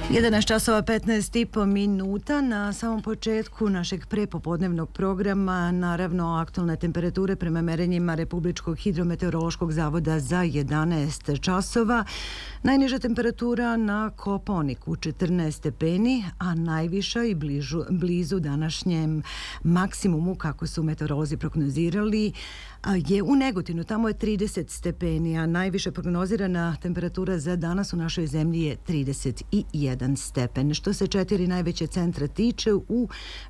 11 časova 15,5 minuta na samom početku našeg prepopodnevnog programa. Naravno, aktualne temperature prema merenjima Republičkog hidrometeorološkog zavoda za 11 časova. Najniža temperatura na Kopaoniku 14 stepeni, a najviša i blizu današnjem maksimumu, kako su meteorolozi prognozirali, je u Negotinu. Tamo je 30 stepeni, a najviše prognozirana temperatura za danas u našoj zemlji je 31 stepen. Što se 4 najveće centra tiče, u